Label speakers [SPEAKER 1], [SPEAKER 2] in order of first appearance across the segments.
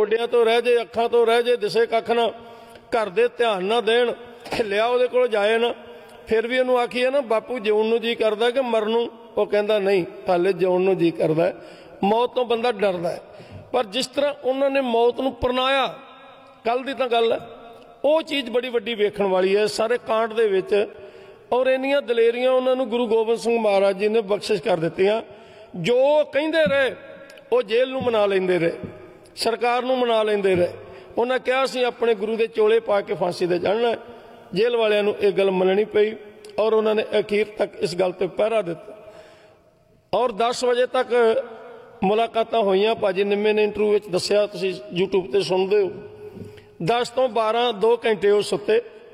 [SPEAKER 1] ਗੋਡਿਆਂ ਤੋਂ ਰਹਿ ਜੇ, ਅੱखां ਤੋਂ ਰਹਿ ਜੇ, दिसे कख ना, घर दे ध्यान ना देण, हिलिया उहदे कोल जाए ना, फिर भी उहनूं आखीए ना बापू जिउण नूं जी करदा कि मरण नूं, वो कहंदा नहीं हाले जिउण नूं जी करदा है, मौत तो बंदा डरदा है। पर जिस तरह उन्होंने मौत नूं परनाया, कल दी तां गल है, वो चीज़ बड़ी वड्डी वेखण वाली है सारे कांड दे विच। और इन्नियां दलेरियां उन्होंने गुरु गोबिंद सिंह महाराज जी ने बख्शिश कर दित्तियां। जो कहिंदे रहे वो जेल नूं मना लैंदे रहे, सरकार नूं मना लैंदे रहे। उन्हें कहा असीं अपने गुरु दे चोले पा के फांसी दे चढ़ना। जेल वालियां नूं इह गल मननी पई और उन्होंने अखीर तक इस गल ते पहरा दिता। और 10 बजे तक मुलाकातां होईयां। भाजी निम्मे ने इंटरव्यू विच दस्सिया, तुसीं यूट्यूब ते सुणदे हो, 10 तो 12 2 घंटे वो सुते।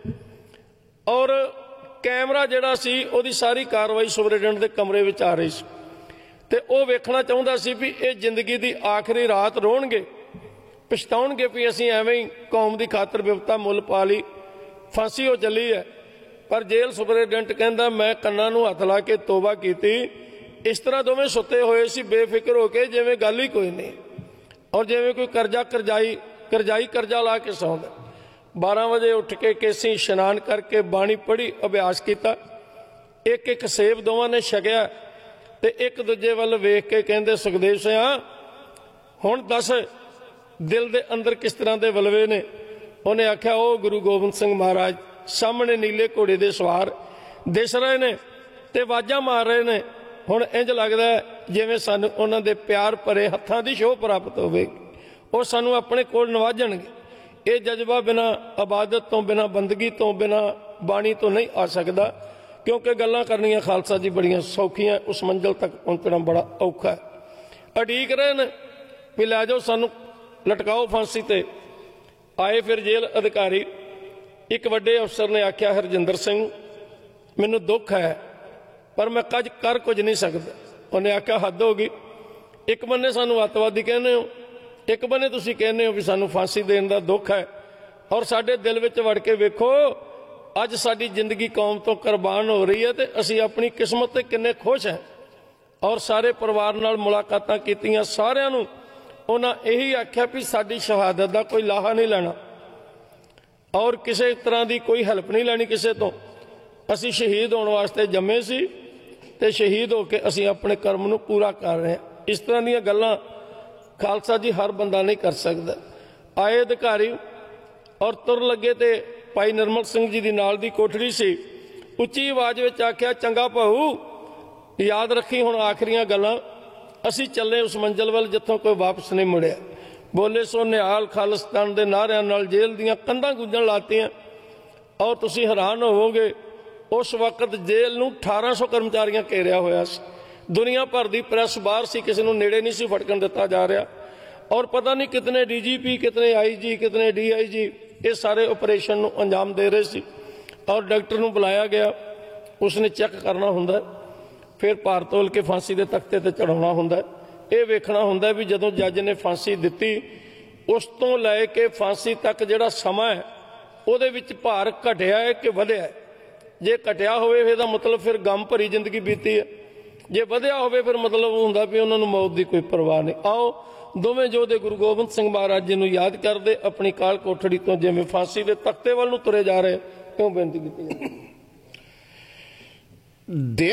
[SPEAKER 1] और कैमरा जिहड़ा सी उहदी सारी कार्रवाई सुपरिटेंडेंट दे कमरे विच आ रही सी ते वो वेखना चाहुंदा सी भी ये जिंदगी दी आखिरी रात रोणगे, पछताउणगे भी असीं एवें ही कौम दी खातर विपता मुल पा लई, फांसी हो चली है। पर जेल सुपरिटेंडेंट कहंदा मैं कन्नां नूं हत्थ ला के तौबा कीती। इस तरह दोवें सुते होए सी बेफिक्र होके जिवें गल ही कोई नहीं, और जिवें कोई करजाई करजा ला के सौंदा। 12 बजे उठ के केसी इशनान करके बाणी पढ़ी, अभ्यास किया, एक एक सेब दोवां ने छकिया ते एक दूजे वल वेख के कहंदे सुखदेव सिंह हुण दस दिल दे अंदर किस तरह के वलवे ने। उन्हें आख्या ओ गुरु गोबिंद सिंह महाराज सामने नीले घोड़े दे सवार दिस रहे ने ते आवाजां मार रहे ने। हुण इंज लगदा है जिवें सानूं उन्हां दे प्यार भरे हत्थां दी शोह प्राप्त होवेगी, वो सानूं अपने कोल नवाजणगे। ये जज्बा बिना इबादत तो, बिना बंदगी तो, बिना बाणी तो नहीं आ सकता, क्योंकि गल्लां करनियां खालसा जी बड़ियां सौखियां, उस मंजिल तक पहुंचना बड़ा औखा है। अड़ीक रहे ने भी लै जाओ सानूं लटकाओ फांसी ते। आए फिर जेल अधिकारी, एक वड्डे अफसर ने आख्या हरजिंदर सिंह मैनूं दुख है पर मैं कज कर कुछ नहीं सकता। उन्हें आख्या हद हो गई, एक बन्ने सानूं अतवादी कहने हो, एक बन्ने तुसीं कहने हो भी सानूं फांसी देण दा दुख है, और साडे दिल विच वड़ के वेखो अज साडी जिंदगी कौम तो कुर्बान हो रही है ते असीं अपनी किस्मत ते किन्ने खुश हैं। और सारे परिवार नाल मुलाकातां कीतियां, सारिआं नूं उन्हां यही आख्या भी साडी शहादत दा कोई लाहा नहीं लेना और किसी तरह की कोई हैल्प नहीं लैनी किसी तो। असीं शहीद होने वास्ते जम्मे सी ते शहीद होके असीं अपने कर्म नूं पूरा कर रहे हैं। इस तरह दीयां गल्लां खालसा जी हर बंदा नहीं कर सकता। आए अधिकारी और तुर लगे तो भाई निर्मल सिंह जी दी नाल दी कोठड़ी सी, उच्ची आवाज़ में आख्या चंगा भाऊ याद रखी हुण आखिरियां गल्लां, असीं चले उस मंजिल वल जिथों कोई वापस नहीं मुड़िया। बोले सो निहाल खालिस्तान दे नारिਆਂ नाल जेल दीयां कंधां गुंजण लातियां। और तुसीं हैरान होवोगे उस वक्त जेल नूं 1800 कर्मचारियां घेरिया होया सी। दुनिया भर की प्रैस बाहर सी, किसी नूं नेड़े नहीं सी फटकण दिता जा रहा। और पता नहीं कितने DGP, कितने IG, कितने DIG ये सारे ऑपरेशन नूं अंजाम दे रहे सी। और डॉक्टर नूं बुलाया गया, उसने चैक करना हुंदा, फिर भार तोल के फांसी के तख्ते ते चढ़ाउणा हुंदा। ये वेखना हुंदा भी जदों जज ने फांसी दिती उस तो लैके फांसी तक जिहड़ा समा है उहदे विच भार घटिया है कि वधिया है। जे घटिया होवे इहदा मतलब फिर गम भरी जिंदगी बीती है, जे वधिया होवे फिर मतलब हुंदा भी उन्हां नूं मौत की कोई परवाह नहीं। आओ दोवें जोधे गुरु गोबिंद सिंह महाराज जी नूं याद करदे अपनी काल कोठड़ी तो जिवें फांसी के तख्ते वल नूं तुरे जा रहे क्यों बेनती कीती।